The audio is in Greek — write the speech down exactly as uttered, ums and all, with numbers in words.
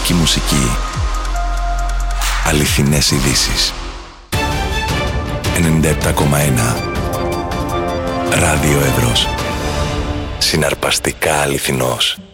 Ελληνική μουσική. Αληθινές ειδήσεις. ενενήντα επτά κόμμα ένα Ράδιο Εύρος. Συναρπαστικά αληθινός.